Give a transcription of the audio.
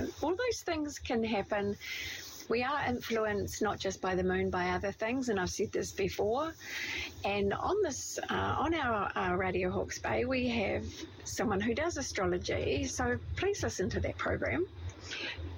All those things can happen. We are influenced not just by the moon, by other things, and I've said this before. And on our Radio Hawke's Bay, we have someone who does astrology, so please listen to that program.